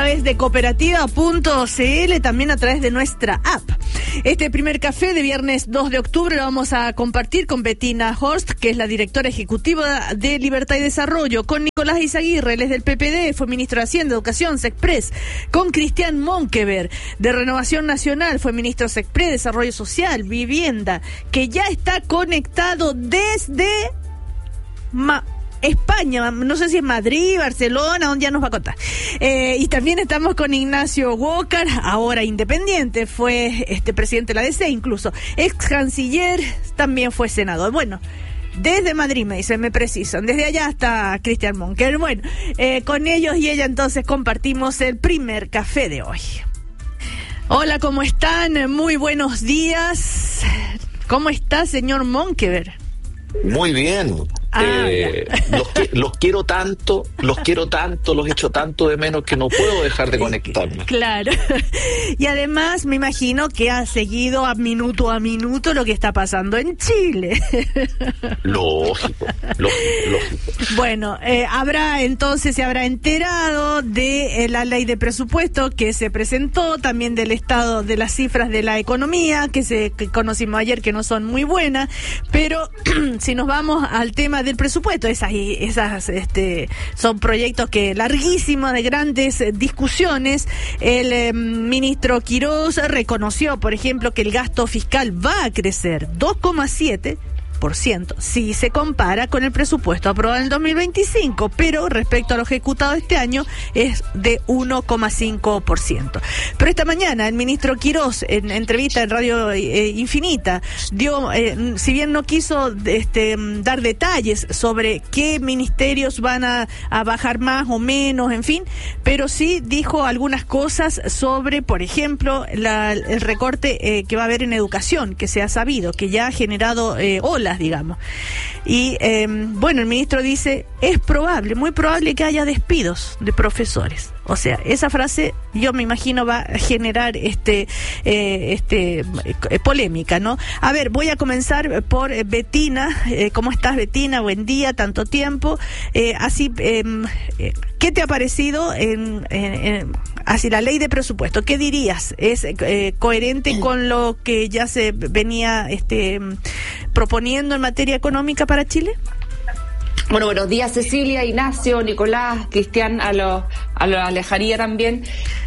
través de cooperativa.cl, también a través de nuestra app. Este primer café de viernes 2 de octubre lo vamos a compartir con Bettina Horst, que es la directora ejecutiva de Libertad y Desarrollo, con Nicolás Izaguirre, él es del PPD, fue ministro de Hacienda, Educación, Sexpress, con Cristian Monkever, de Renovación Nacional, fue ministro Sexpress, Desarrollo Social, Vivienda, que ya está conectado desde España, no sé si es Madrid, Barcelona, donde ya nos va a contar. Y también estamos con Ignacio Walker, ahora independiente, fue presidente de la DC, incluso ex canciller, también fue senador. Bueno, desde Madrid me dicen, me precisan, desde allá hasta Cristian Monker. Bueno, con ellos y ella entonces compartimos el primer café de hoy. Hola, ¿cómo están? Muy buenos días. ¿Cómo está, señor Monkever? Muy bien. Los quiero tanto, los echo tanto de menos que no puedo dejar de conectarme. Claro. Y además me imagino que ha seguido a minuto lo que está pasando en Chile. Lógico. Bueno, se habrá enterado de la ley de presupuesto que se presentó, también del estado de las cifras de la economía que conocimos ayer, que no son muy buenas, pero si nos vamos al tema del presupuesto, esas son proyectos larguísimos, de grandes discusiones. El ministro Quirós reconoció, por ejemplo, que el gasto fiscal va a crecer 2,7% si se compara con el presupuesto aprobado en el 2025, pero respecto a lo ejecutado este año es de 1,5%. Pero esta mañana el ministro Quirós, en entrevista en Radio Infinita, dio, si bien no quiso dar detalles sobre qué ministerios van a bajar más o menos, en fin, pero sí dijo algunas cosas sobre, por ejemplo, el recorte que va a haber en educación, que se ha sabido, que ya ha generado olas, digamos. Y el ministro dice, es probable, muy probable que haya despidos de profesores. O sea, esa frase yo me imagino va a generar polémica, ¿no? A ver, voy a comenzar por Bettina. ¿Cómo estás, Bettina? Buen día, tanto tiempo. ¿Qué te ha parecido así la ley de presupuesto? ¿Qué dirías? ¿Es coherente con lo que ya se venía proponiendo en materia económica para Chile? Bueno, buenos días, Cecilia, Ignacio, Nicolás, Cristian, a la lejanía también.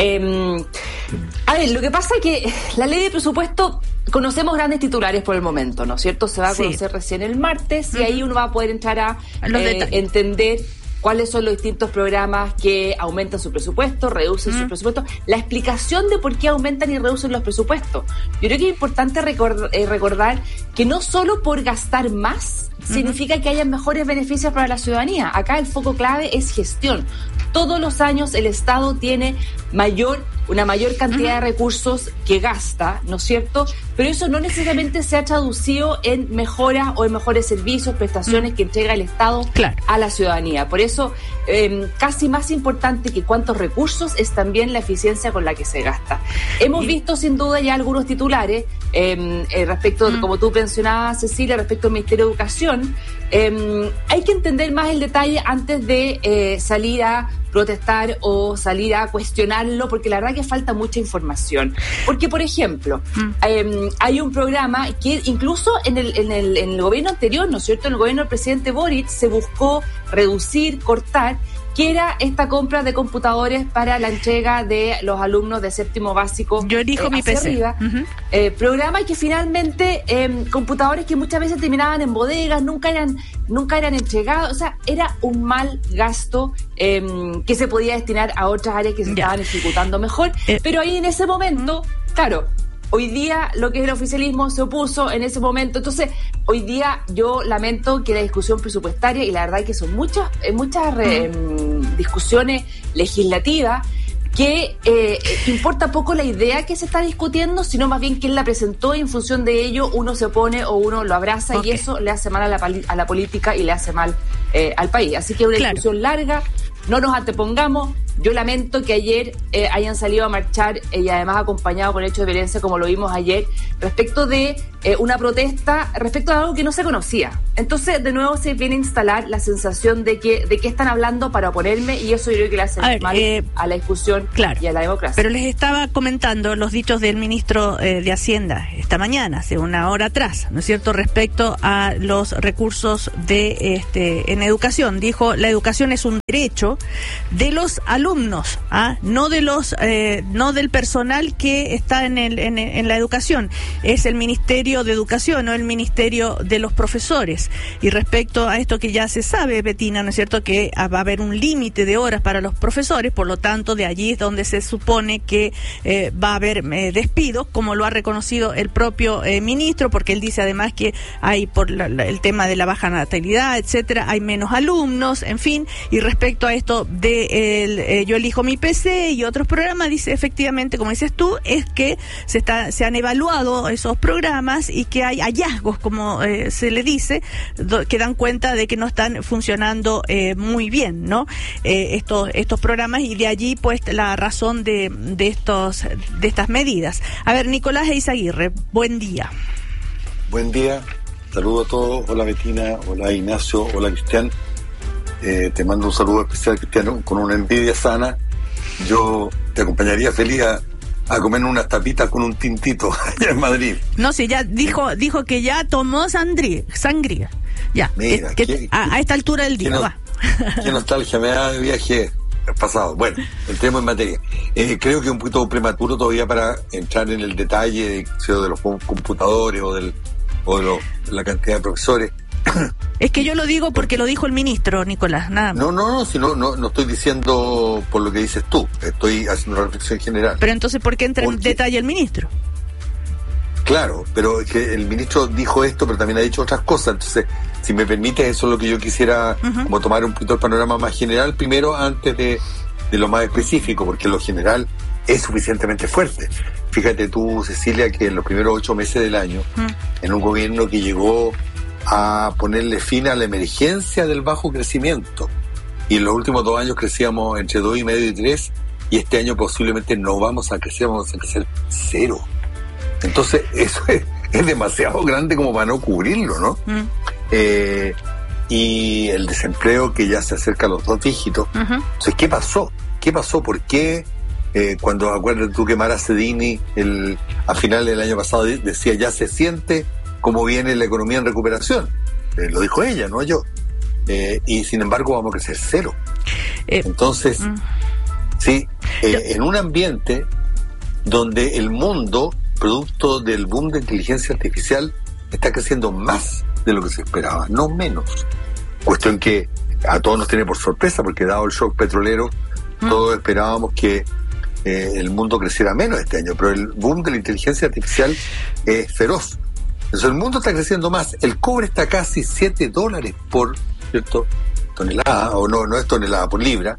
A ver, lo que pasa es que la ley de presupuesto, conocemos grandes titulares por el momento, ¿no es cierto? Se va a conocer recién el martes y ahí uno va a poder entrar a entender cuáles son los distintos programas que aumentan su presupuesto, reducen su presupuesto, la explicación de por qué aumentan y reducen los presupuestos. Yo creo que es importante recordar que no solo por gastar más significa que haya mejores beneficios para la ciudadanía. Acá el foco clave es gestión. Todos los años el Estado tiene una mayor cantidad de recursos que gasta, ¿no es cierto? Pero eso no necesariamente se ha traducido en mejoras o en mejores servicios, prestaciones que entrega el Estado a la ciudadanía. Por eso, casi más importante que cuántos recursos es también la eficiencia con la que se gasta. Hemos visto sin duda ya algunos titulares respecto, como tú mencionabas, Cecilia, respecto al Ministerio de Educación. Hay que entender más el detalle antes de salir a protestar o salir a cuestionarlo, porque la verdad que falta mucha información. Porque, por ejemplo, hay un programa que incluso en el gobierno anterior, ¿no es cierto?, en el gobierno del presidente Boric se buscó reducir, cortar, que era esta compra de computadores para la entrega de los alumnos de séptimo básico. Yo elijo mi PC. Arriba. Programa que finalmente, computadores que muchas veces terminaban en bodegas, nunca eran entregados, o sea, era un mal gasto que se podía destinar a otras áreas que se estaban ejecutando mejor, pero ahí en ese momento, claro, hoy día lo que es el oficialismo se opuso en ese momento. Entonces, hoy día yo lamento que la discusión presupuestaria, y la verdad es que son muchas discusiones legislativas, que importa poco la idea que se está discutiendo, sino más bien quién la presentó, y en función de ello uno se opone o uno lo abraza, y eso le hace mal a la política y le hace mal al país. Así que una discusión larga, no nos antepongamos, Yo lamento que ayer hayan salido a marchar y además acompañado con hechos de violencia como lo vimos ayer, respecto de una protesta, respecto a algo que no se conocía. Entonces, de nuevo se viene a instalar la sensación de que están hablando para oponerme, y eso yo creo que le hace mal a la discusión, claro, y a la democracia. Pero les estaba comentando los dichos del ministro de Hacienda esta mañana, hace una hora atrás, ¿no es cierto?, respecto a los recursos de en educación. Dijo: la educación es un derecho de los alumnos, no de los no del personal que está en la educación. Es el Ministerio de Educación, no el Ministerio de los profesores. Y respecto a esto que ya se sabe, Betina, ¿no es cierto?, que va a haber un límite de horas para los profesores, por lo tanto, de allí es donde se supone que va a haber despidos, como lo ha reconocido el propio ministro, porque él dice además que hay, por el tema de la baja natalidad, etcétera, hay menos alumnos, en fin. Y respecto a esto de Yo Elijo Mi PC y otros programas, dice efectivamente, como dices tú, es que se han evaluado esos programas y que hay hallazgos, como se le dice, que dan cuenta de que no están funcionando muy bien, ¿no? Estos programas, y de allí pues la razón de estas medidas. A ver, Nicolás Eizaguirre, buen día. Buen día, saludo a todos. Hola Betina, hola Ignacio, hola Cristian. Te mando un saludo especial, Cristiano, con una envidia sana. Yo te acompañaría feliz a comer unas tapitas con un tintito allá en Madrid. No, sí, ya dijo que ya tomó sangría. Ya, mira, a esta altura del día, va. Qué nostalgia me da de viaje pasado. Bueno, entremos en materia. Creo que es un poquito prematuro todavía para entrar en el detalle de los computadores o de la cantidad de profesores. Es que yo lo digo porque lo dijo el ministro, Nicolás, nada más. No estoy diciendo por lo que dices tú, estoy haciendo una reflexión general. Pero entonces, ¿por qué entra en detalle el ministro? Claro, pero es que el ministro dijo esto, pero también ha dicho otras cosas. Entonces, si me permite, eso es lo que yo quisiera, como tomar un poquito el panorama más general primero, antes de lo más específico, porque lo general es suficientemente fuerte. Fíjate tú, Cecilia, que en los primeros 8 meses del año, en un gobierno que llegó a ponerle fin a la emergencia del bajo crecimiento, y en los últimos 2 años crecíamos entre 2,5 y 3, y este año posiblemente no vamos a crecer, vamos a crecer 0. Entonces eso es demasiado grande como para no cubrirlo, ¿no? Y el desempleo que ya se acerca a los 2 dígitos. Entonces, ¿qué pasó? ¿Por qué? Cuando acuerdas tú que Mara Cedini a finales del año pasado decía: ya se siente cómo viene la economía en recuperación. Lo dijo ella, no yo. Y sin embargo vamos a crecer 0. Entonces, sí, en un ambiente donde el mundo, producto del boom de inteligencia artificial, está creciendo más de lo que se esperaba, no menos. Cuestión que a todos nos tiene por sorpresa, porque dado el shock petrolero, todos esperábamos que el mundo creciera menos este año, pero el boom de la inteligencia artificial es feroz. Entonces el mundo está creciendo más. El cobre está casi $7 por, ¿cierto?, tonelada, o no es tonelada, por libra.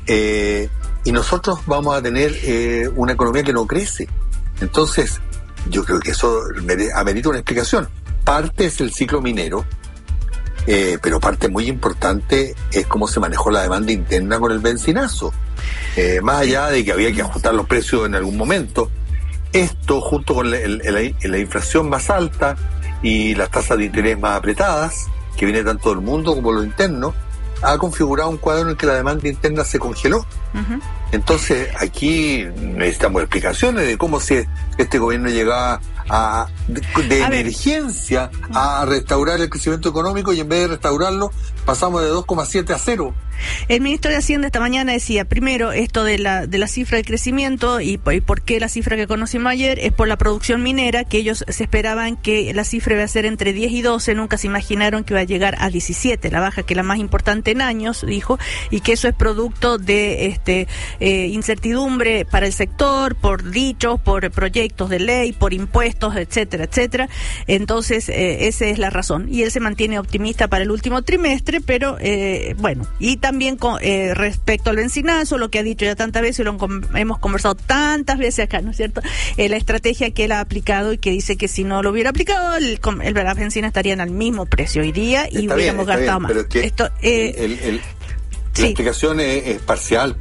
Y nosotros vamos a tener una economía que no crece. Entonces, yo creo que eso amerita una explicación. Parte es el ciclo minero, pero parte muy importante es cómo se manejó la demanda interna con el benzinazo. Más allá de que había que ajustar los precios en algún momento, esto, junto con la inflación más alta y las tasas de interés más apretadas, que viene tanto del mundo como lo interno, ha configurado un cuadro en el que la demanda interna se congeló. Entonces, aquí necesitamos explicaciones de cómo si este gobierno llegaba de emergencia a restaurar el crecimiento económico, y en vez de restaurarlo, pasamos de 2,7 a 0. El ministro de Hacienda esta mañana decía, primero, esto de la cifra de crecimiento, y por qué la cifra que conocimos ayer es por la producción minera, que ellos se esperaban que la cifra iba a ser entre 10 y 12, nunca se imaginaron que iba a llegar a 17, la baja, que es la más importante en años, dijo, y que eso es producto de incertidumbre para el sector, por dichos, por proyectos de ley, por impuestos, etcétera, etcétera. Entonces, esa es la razón. Y él se mantiene optimista para el último trimestre, pero bueno, y también respecto al benzinazo, lo que ha dicho ya tantas veces, hemos conversado tantas veces acá, ¿no es cierto? La estrategia que él ha aplicado, y que dice que si no lo hubiera aplicado, la benzina estarían al mismo precio hoy día y hubiéramos gastado más. Pero es que la explicación es parcial, pues.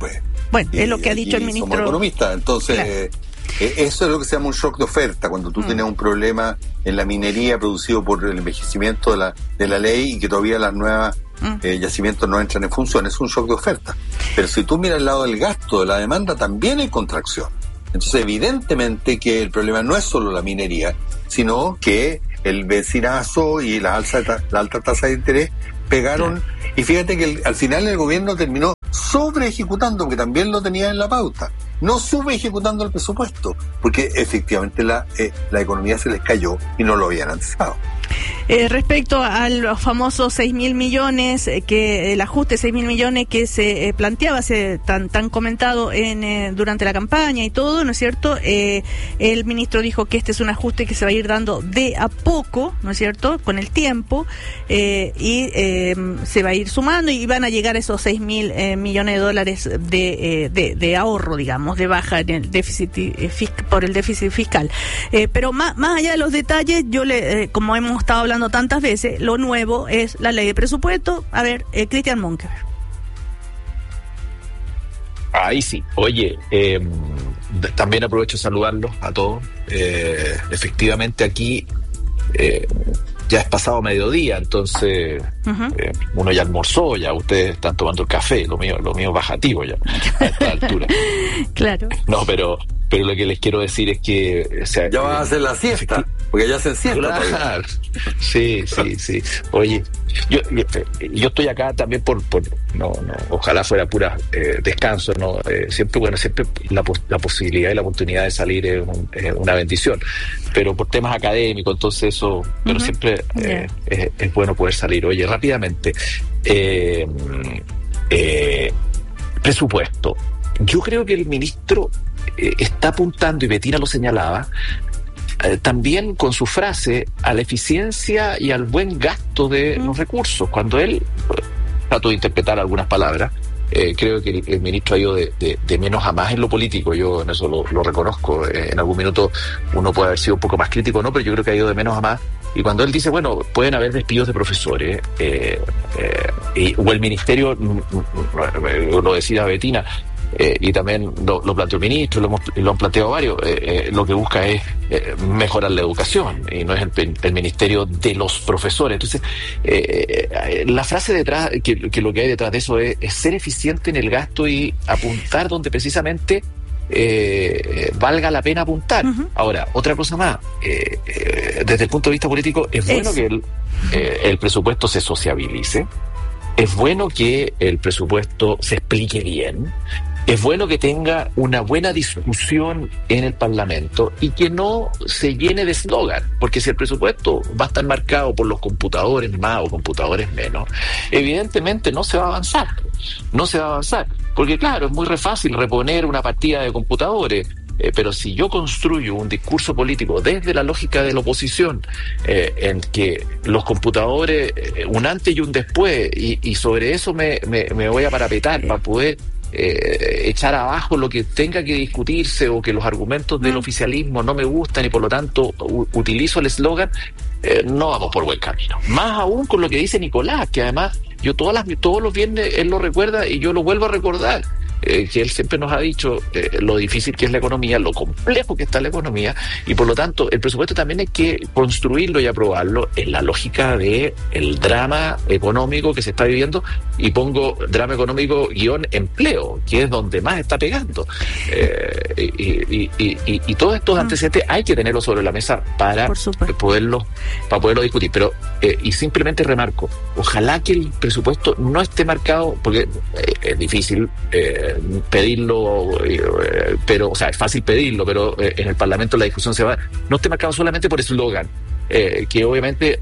Bueno, es lo que ha dicho el ministro. Somos economistas, entonces... Claro. Eso es lo que se llama un shock de oferta, cuando tú tienes un problema en la minería producido por el envejecimiento de la ley y que todavía las nuevas yacimientos no entran en función. Es un shock de oferta. Pero si tú miras el lado del gasto, de la demanda, también hay contracción. Entonces, evidentemente que el problema no es solo la minería, sino que el benzinazo y la alta tasa de interés pegaron. Y fíjate que al final el gobierno terminó sobre ejecutando, aunque también lo tenía en la pauta, no sube ejecutando el presupuesto, porque efectivamente la economía se les cayó y no lo habían anticipado. Respecto a los famosos 6.000 millones, que el ajuste de 6.000 millones que se planteaba, tan comentado durante la campaña y todo, ¿no es cierto? El ministro dijo que este es un ajuste que se va a ir dando de a poco, ¿no es cierto?, con el tiempo, y se va a ir sumando y van a llegar esos 6.000 millones de dólares de ahorro, digamos, de baja en el déficit por el déficit fiscal. Pero más allá de los detalles, yo como hemos estado hablando tantas veces, lo nuevo es la ley de presupuesto. A ver, Cristian Monker. Ahí sí. Oye, también aprovecho de saludarlos a todos. Efectivamente aquí ya es pasado mediodía, entonces uno ya almorzó, ya ustedes están tomando el café, lo mío es bajativo ya a esta altura. Claro. No, pero lo que les quiero decir es que... O sea, ya van a hacer la siesta, porque ya hacen siesta. Claro. Sí. Oye, yo estoy acá también por no, ojalá fuera pura descanso, ¿no? Siempre la posibilidad y la oportunidad de salir es una bendición, pero por temas académicos, entonces eso, pero siempre es bueno poder salir. Oye, rápidamente, presupuesto. Yo creo que el ministro está apuntando, y Betina lo señalaba, también con su frase, a la eficiencia y al buen gasto de los recursos. Cuando él, trato de interpretar algunas palabras, creo que el ministro ha ido de menos a más en lo político. Yo en eso lo reconozco. En algún minuto uno puede haber sido un poco más crítico, ¿no? Pero yo creo que ha ido de menos a más. Y cuando él dice, bueno, pueden haber despidos de profesores, o el ministerio, lo decía Betina, y también lo planteó el ministro, lo han planteado varios, lo que busca es mejorar la educación, y no es el ministerio de los profesores. Entonces, la frase detrás, que lo que hay detrás de eso es ser eficiente en el gasto y apuntar donde precisamente valga la pena apuntar. Ahora, otra cosa más, desde el punto de vista político, es bueno que el presupuesto se sociabilice, es bueno que el presupuesto se explique bien, es bueno que tenga una buena discusión en el Parlamento y que no se llene de eslogan, porque si el presupuesto va a estar marcado por los computadores más o computadores menos, evidentemente no se va a avanzar, porque claro, es muy fácil reponer una partida de computadores, pero si yo construyo un discurso político desde la lógica de la oposición, en que los computadores, un antes y un después, y sobre eso me voy a parapetar para poder echar abajo lo que tenga que discutirse, o que los argumentos del oficialismo no me gustan y por lo tanto utilizo el eslogan, no vamos por buen camino. Más aún con lo que dice Nicolás, que además yo todos los viernes él lo recuerda y yo lo vuelvo a recordar, que él siempre nos ha dicho lo difícil que es la economía, lo complejo que está la economía, y por lo tanto el presupuesto también hay que construirlo y aprobarlo en la lógica de el drama económico que se está viviendo, y pongo drama económico -- empleo, que es donde más está pegando, y todos estos antecedentes hay que tenerlos sobre la mesa para poderlo discutir. Pero y simplemente remarco, ojalá que el presupuesto no esté marcado, porque es difícil pedirlo, pero, o sea, es fácil pedirlo, pero en el Parlamento la discusión no esté marcado solamente por eslogan, que obviamente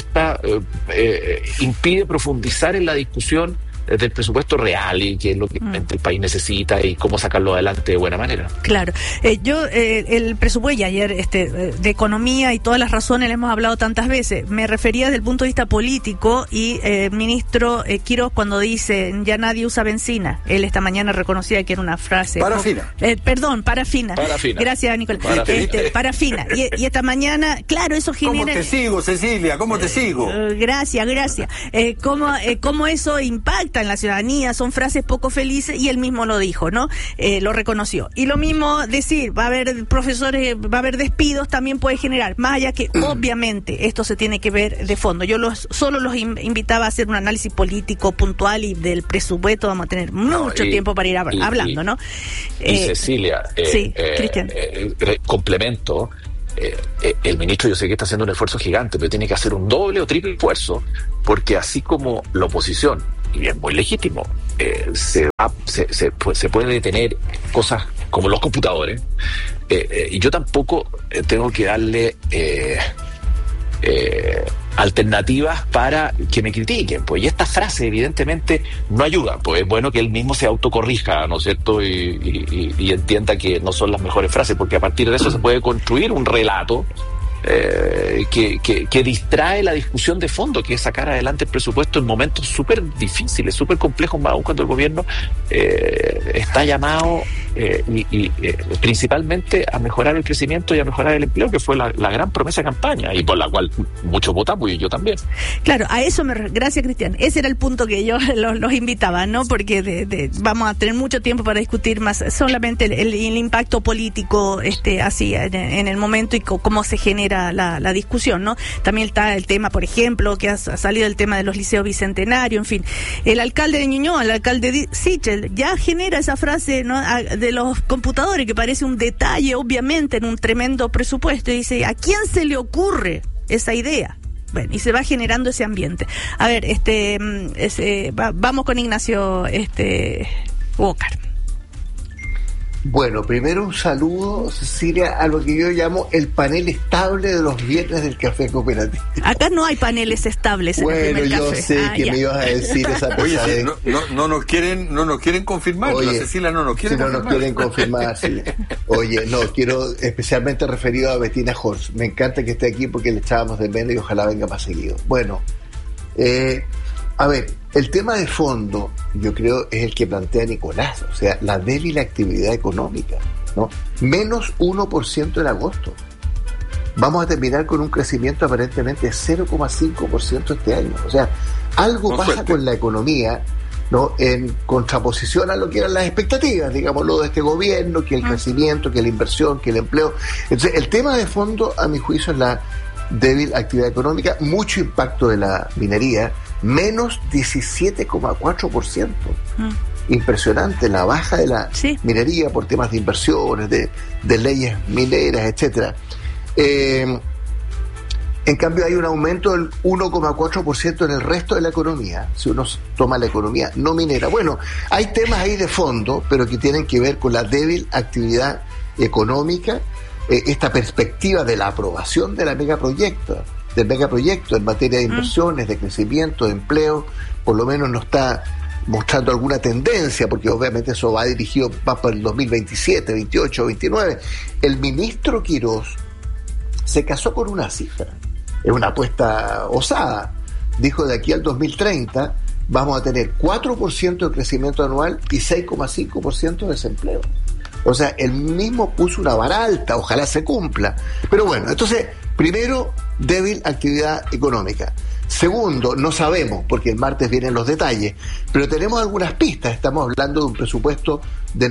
impide profundizar en la discusión del presupuesto real, y qué es lo que el país necesita y cómo sacarlo adelante de buena manera. Claro. El presupuesto, y ayer de economía y todas las razones le hemos hablado tantas veces, me refería desde el punto de vista político, y ministro Quiroz, cuando dice ya nadie usa benzina, él esta mañana reconocía que era una frase parafina. Parafina. Gracias, Nicolás. Parafina. Y esta mañana, claro, eso genera... ¿Cómo te sigo, Cecilia? ¿Cómo te sigo? Gracias. ¿Cómo eso impacta molesta en la ciudadanía, son frases poco felices, y él mismo lo dijo, ¿no? Lo reconoció. Y lo mismo decir, va a haber profesores, va a haber despidos, también puede generar, más allá que obviamente esto se tiene que ver de fondo. Yo solo los invitaba a hacer un análisis político puntual, y del presupuesto vamos a tener mucho tiempo para ir hablando, ¿no? Y Cecilia, sí, Cristian. Complemento. El ministro, yo sé que está haciendo un esfuerzo gigante, pero tiene que hacer un doble o triple esfuerzo, porque así como la oposición, y es muy legítimo, se puede detener cosas como los computadores, y yo tampoco tengo que darle alternativas para que me critiquen, pues, y esta frase evidentemente no ayuda, pues es bueno que él mismo se autocorrija, ¿no es cierto? Y entienda que no son las mejores frases, porque a partir de eso se puede construir un relato que distrae la discusión de fondo, que es sacar adelante el presupuesto en momentos súper difíciles, súper complejos, más aún cuando el gobierno está llamado principalmente a mejorar el crecimiento y a mejorar el empleo, que fue la gran promesa de campaña, y por la cual muchos votamos, y yo también. Claro, a eso gracias, Cristian. Ese era el punto que yo los invitaba, ¿no? Porque vamos a tener mucho tiempo para discutir más solamente el impacto político así en el momento, y cómo se genera la discusión, ¿no? También está el tema, por ejemplo, que ha salido el tema de los liceos bicentenarios, en fin. El alcalde de Ñuñoa, el alcalde Sichel, ya genera esa frase, ¿no?, de los computadores, que parece un detalle, obviamente, en un tremendo presupuesto, y dice, ¿a quién se le ocurre esa idea? Bueno, y se va generando ese ambiente. A ver, vamos con Ignacio Walker. Bueno, primero un saludo, Cecilia, a lo que yo llamo el panel estable de los viernes del Café Cooperativo. Acá no hay paneles estables en el primer café. Bueno, yo sé que me ibas a decir esa cosa. Oye, no nos quieren confirmar. Oye, Cecilia no nos quiere confirmar. No nos quieren confirmar, sí. Oye, no, quiero especialmente referido a Bettina Horst. Me encanta que esté aquí porque le echábamos de menos y ojalá venga más seguido. Bueno, a ver, el tema de fondo, yo creo, es el que plantea Nicolás, o sea, la débil actividad económica, ¿no? Menos 1% en agosto. Vamos a terminar con un crecimiento aparentemente de 0,5% este año. O sea, algo pasa con la economía, ¿no?, en contraposición a lo que eran las expectativas, digámoslo, de este gobierno, que el crecimiento, que la inversión, que el empleo. Entonces, el tema de fondo, a mi juicio, es la débil actividad económica, mucho impacto de la minería, menos 17,4%. Impresionante la baja de la minería por temas de inversiones, de leyes mineras, etcétera. En cambio hay un aumento del 1,4% en el resto de la economía, si uno toma la economía no minera. Bueno, hay temas ahí de fondo, pero que tienen que ver con la débil actividad económica, esta perspectiva de la aprobación del megaproyecto en materia de inversiones, de crecimiento, de empleo, por lo menos no está mostrando alguna tendencia, porque obviamente eso va dirigido más para el 2027, 28, 29. El ministro Quirós se casó con una cifra, es una apuesta osada. Dijo, de aquí al 2030 vamos a tener 4% de crecimiento anual y 6,5% de desempleo. O sea, él mismo puso una vara alta, ojalá se cumpla. Pero bueno, entonces, primero, débil actividad económica. Segundo, no sabemos, porque el martes vienen los detalles, pero tenemos algunas pistas. Estamos hablando de un presupuesto de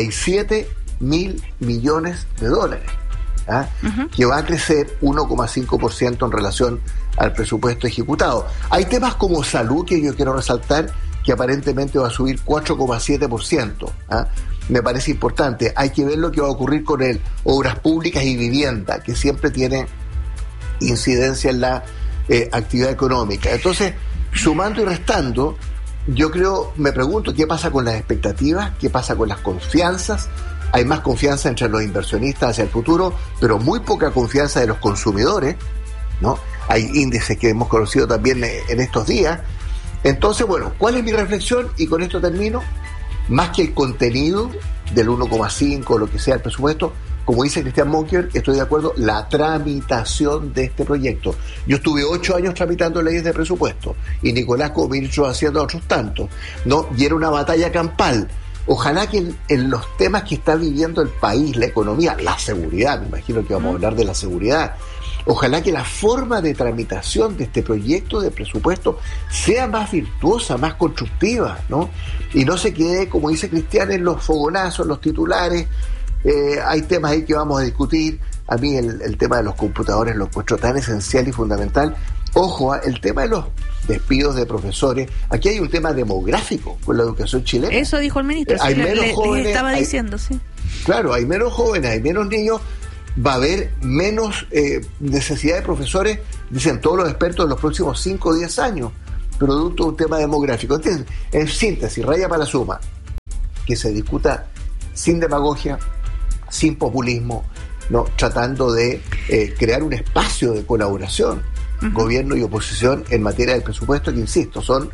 97.000 millones de dólares, ¿ah? Que va a crecer 1,5% en relación al presupuesto ejecutado. Hay temas como salud que yo quiero resaltar, que aparentemente va a subir 4,7%. ¿Ah? Me parece importante. Hay que ver lo que va a ocurrir con obras públicas y vivienda, que siempre tiene incidencia en la actividad económica. Entonces, sumando y restando, yo creo, me pregunto qué pasa con las expectativas, qué pasa con las confianzas. Hay más confianza entre los inversionistas hacia el futuro, pero muy poca confianza de los consumidores, ¿no? Hay índices que hemos conocido también en estos días. Entonces, bueno, ¿cuál es mi reflexión? Y con esto termino. Más que el contenido del 1,5 o lo que sea el presupuesto, como dice Cristian Monker, estoy de acuerdo, la tramitación de este proyecto. Yo estuve 8 años tramitando leyes de presupuesto y Nicolás como ministro haciendo otros tantos, ¿no? Y era una batalla campal. Ojalá que en los temas que está viviendo el país, la economía, la seguridad, me imagino que vamos a hablar de la seguridad, Ojalá que la forma de tramitación de este proyecto de presupuesto sea más virtuosa, más constructiva, ¿no? Y no se quede, como dice Cristian, en los fogonazos, en los titulares. Hay temas ahí que vamos a discutir. A mí el tema de los computadores lo encuentro tan esencial y fundamental. Ojo, el tema de los despidos de profesores. Aquí hay un tema demográfico con la educación chilena. Eso dijo el ministro. Hay menos jóvenes. Estaba diciendo, sí. Claro, hay menos jóvenes, hay menos niños. Va a haber menos necesidad de profesores, dicen todos los expertos, en los próximos 5 o 10 años, producto de un tema demográfico. Entonces, en síntesis, raya para la suma, que se discuta sin demagogia, sin populismo, ¿no? Tratando de crear un espacio de colaboración, gobierno y oposición en materia del presupuesto, que insisto, son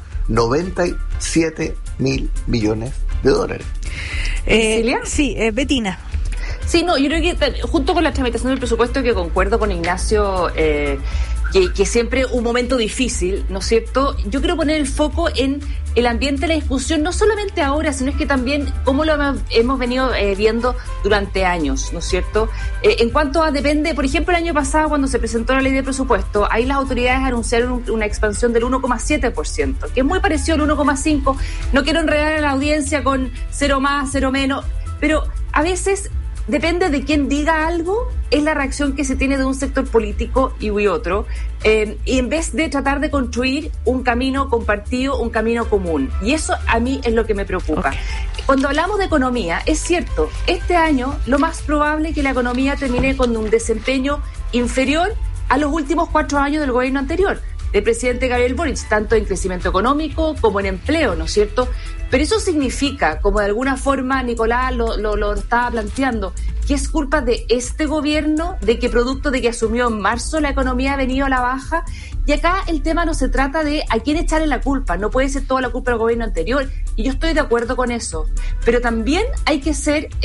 97.000 millones de dólares. Sí, Betina. Sí, no, yo creo que junto con la tramitación del presupuesto, que concuerdo con Ignacio, que siempre un momento difícil, ¿no es cierto? Yo quiero poner el foco en el ambiente de la discusión, no solamente ahora, sino es que también cómo lo hemos venido viendo durante años, ¿no es cierto? En cuanto a depende, por ejemplo, el año pasado cuando se presentó la ley de presupuesto, ahí las autoridades anunciaron una expansión del 1,7%, que es muy parecido al 1,5%. No quiero enredar a la audiencia con 0 más, 0 menos, pero a veces depende de quién diga algo, es la reacción que se tiene de un sector político y otro, y en vez de tratar de construir un camino compartido, un camino común. Y eso a mí es lo que me preocupa. Okay. Cuando hablamos de economía, es cierto, este año lo más probable es que la economía termine con un desempeño inferior a los últimos 4 años del gobierno anterior, del presidente Gabriel Boric, tanto en crecimiento económico como en empleo, ¿no es cierto? Pero eso significa, como de alguna forma Nicolás lo estaba planteando, que es culpa de este gobierno, de que producto de que asumió en marzo la economía ha venido a la baja. Y acá el tema no se trata de a quién echarle la culpa, no puede ser toda la culpa del gobierno anterior, y yo estoy de acuerdo con eso. Pero también hay que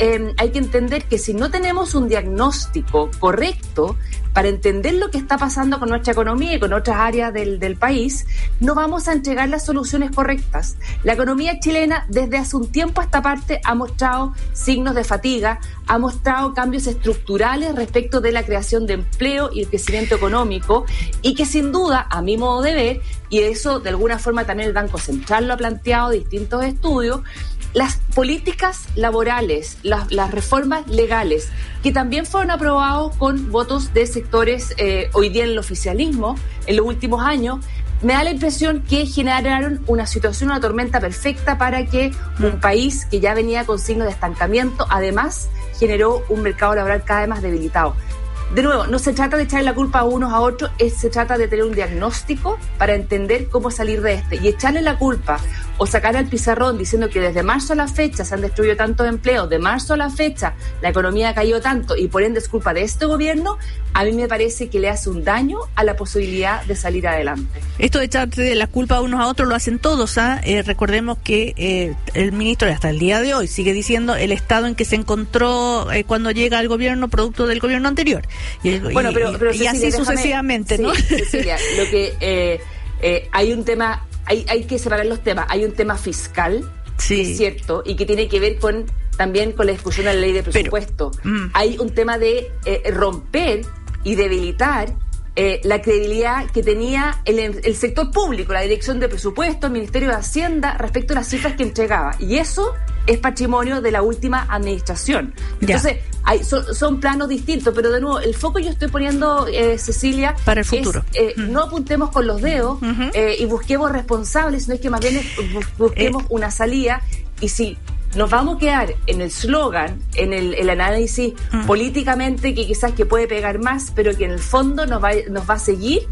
entender que si no tenemos un diagnóstico correcto para entender lo que está pasando con nuestra economía y con otras áreas del país, no vamos a entregar las soluciones correctas. La economía chilena desde hace un tiempo a esta parte ha mostrado signos de fatiga, ha mostrado cambios estructurales respecto de la creación de empleo y el crecimiento económico, y que sin duda, a mi modo de ver, y eso de alguna forma también el Banco Central lo ha planteado en distintos estudios, las políticas laborales, las reformas legales, que también fueron aprobados con votos de sectores hoy día en el oficialismo en los últimos años, me da la impresión que generaron una situación, una tormenta perfecta para que un país que ya venía con signos de estancamiento, además generó un mercado laboral cada vez más debilitado. De nuevo, no se trata de echarle la culpa a unos a otros, se trata de tener un diagnóstico para entender cómo salir de este. Y echarle la culpa o sacar al pizarrón diciendo que desde marzo a la fecha se han destruido tantos empleos, de marzo a la fecha la economía ha caído tanto y por ende es culpa de este gobierno, a mí me parece que le hace un daño a la posibilidad de salir adelante. Esto de echarle la culpa a unos a otros lo hacen todos, recordemos que el ministro hasta el día de hoy sigue diciendo el estado en que se encontró cuando llega al gobierno producto del gobierno anterior. Pero Cecilia, así sucesivamente, ¿no? Sí, Cecilia, lo que hay un tema, hay que separar los temas. Hay un tema fiscal, sí, que es cierto, y que tiene que ver también con la discusión de la ley de presupuesto. Hay un tema de romper y debilitar la credibilidad que tenía el sector público, la Dirección de Presupuesto, el Ministerio de Hacienda, respecto a las cifras que entregaba. Y eso es patrimonio de la última administración. Entonces, son planos distintos, pero de nuevo, el foco yo estoy poniendo, Cecilia, para el futuro. No apuntemos con los dedos y busquemos responsables, sino es que más bien busquemos una salida. Y si nos vamos a quedar en el slogan, en el análisis políticamente que quizás que puede pegar más, pero que en el fondo nos va a seguir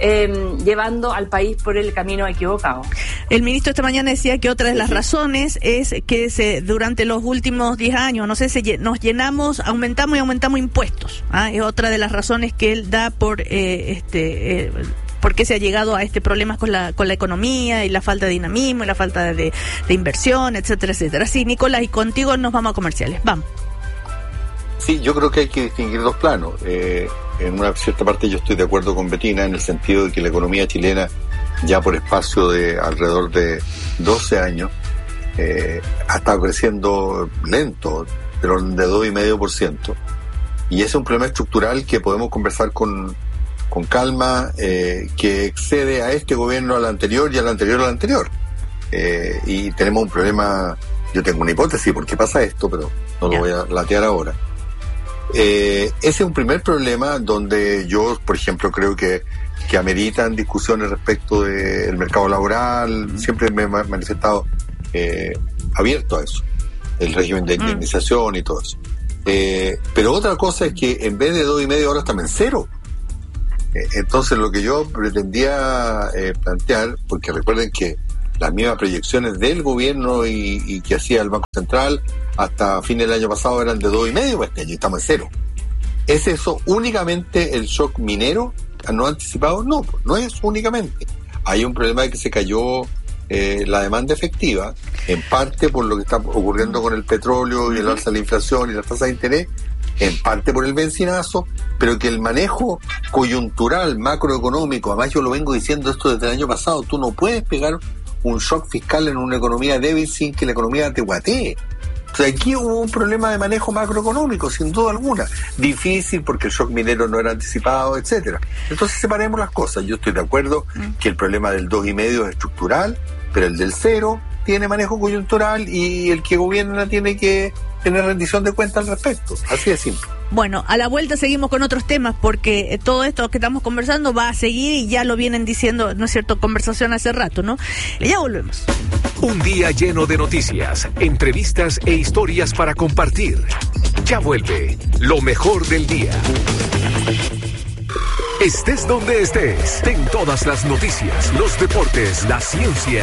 llevando al país por el camino equivocado. El ministro esta mañana decía que otra de las razones es que durante los últimos 10 años, nos aumentamos impuestos. Es otra de las razones que él da por qué se ha llegado a problemas con la economía y la falta de dinamismo y la falta de inversión, etcétera, etcétera. Sí, Nicolás, y contigo nos vamos a comerciales. Vamos. Sí, yo creo que hay que distinguir dos planos. En una cierta parte yo estoy de acuerdo con Betina en el sentido de que la economía chilena ya por espacio de alrededor de 12 años ha estado creciendo lento, pero de 2,5%. Y ese es un problema estructural que podemos conversar con con calma, que excede a este gobierno, al anterior y al anterior al anterior. Y tenemos un problema, yo tengo una hipótesis por qué pasa esto, pero no lo voy a latear ahora. Ese es un primer problema donde yo, por ejemplo, creo que ameritan discusiones respecto del mercado laboral. Siempre me he manifestado abierto a eso, el régimen de indemnización y todo eso. Pero otra cosa es que en vez de 2,5 ahora estamos en 0. Entonces lo que yo pretendía plantear, porque recuerden que las mismas proyecciones del gobierno y que hacía el Banco Central hasta fin del año pasado eran de 2,5 para este año, y estamos en 0. ¿Es eso únicamente el shock minero no anticipado? No, no es únicamente. Hay un problema de que se cayó la demanda efectiva, en parte por lo que está ocurriendo con el petróleo y el alza de la inflación y la tasa de interés, en parte por el benzinazo, pero que el manejo coyuntural, macroeconómico, además yo lo vengo diciendo esto desde el año pasado, tú no puedes pegar un shock fiscal en una economía débil sin que la economía te guatee. O sea, aquí hubo un problema de manejo macroeconómico, sin duda alguna. Difícil porque el shock minero no era anticipado, etcétera. Entonces separemos las cosas. Yo estoy de acuerdo que el problema del 2,5 es estructural, pero el del 0 tiene manejo coyuntural y el que gobierna tiene que tener rendición de cuentas al respecto. Así de simple. Bueno, a la vuelta seguimos con otros temas porque todo esto que estamos conversando va a seguir y ya lo vienen diciendo, ¿no es cierto?, conversación hace rato, ¿no? Y ya volvemos. Un día lleno de noticias, entrevistas e historias para compartir. Ya vuelve lo mejor del día. Estés donde estés, ten todas las noticias, los deportes, la ciencia